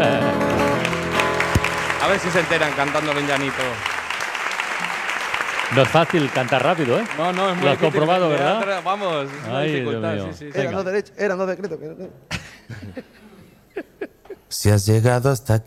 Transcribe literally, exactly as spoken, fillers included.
A ver si se enteran cantándolo en llanito. No es fácil cantar rápido, ¿eh? No, no, es muy Lo has difícil. comprobado, Le da ¿verdad? otra- Vamos, es una Ay, dificultad. Dios mío. Sí, sí, sí. Eran Venga. dos derechos, eran dos decretos. Si has llegado hasta